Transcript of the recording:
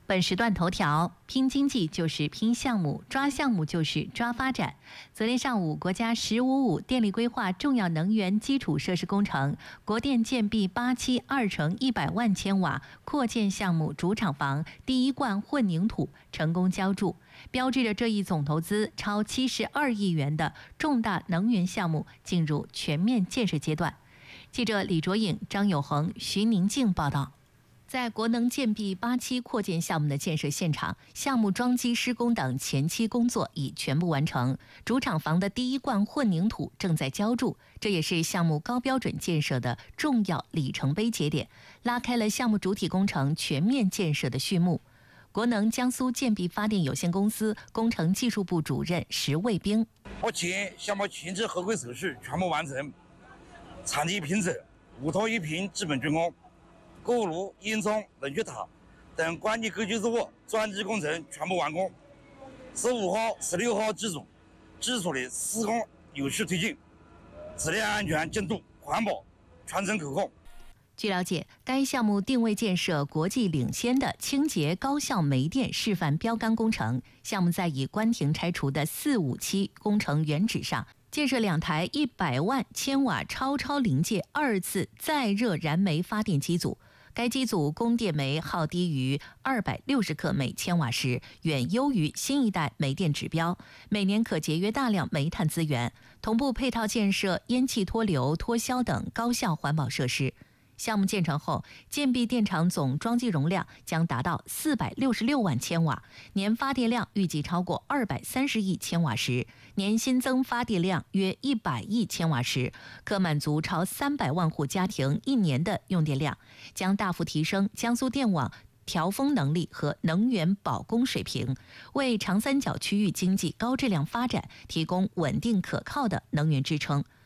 本时段头条：拼经济就是拼项目，抓项目就是抓发展。昨天上午，国家“1055”电力规划重要能源基础设施工程国电建壁8期2乘100万千瓦扩建项目主厂房第一罐混凝土成功浇筑，标志着这一总投资超72亿元的重大能源项目进入全面建设阶段。记者李卓颖、张友恒、徐宁静报道。在国能建壁8期扩建项目的建设现场，项目装机施工等前期工作已全部完成，主厂房的第一罐混凝土正在浇筑，这也是项目高标准建设的重要里程碑节点，拉开了项目主体工程全面建设的序幕。国能江苏建壁发电有限公司工程技术部主任石卫兵： 目前项目前置合规手续全部完成，场地平整，5套1平基本竣工。锅炉、烟囱、冷却塔等关键构建物装机工程全部完工。15号、16号机组的施工有序推进，质量安全、进度、环保全程可控。 据了解，该项目定位建设国际领先的清洁高效煤电示范标杆工程。项目在已关停拆除的4、5期工程原址上，建设2台100万千瓦超临界2次再热燃煤发电机组。该机组供电煤耗低于260克每千瓦时，远优于新一代煤电指标，每年可节约大量煤炭资源。同步配套建设烟气脱硫、脱硝等高效环保设施。项目建成后，建壁电厂总装机容量将达到466万千瓦，年发电量预计超过230亿千瓦时，年新增发电量约100亿千瓦时，可满足超300万户家庭1年的用电量，将大幅提升江苏电网调峰能力和能源保供水平，为长三角区域经济高质量发展提供稳定可靠的能源支撑。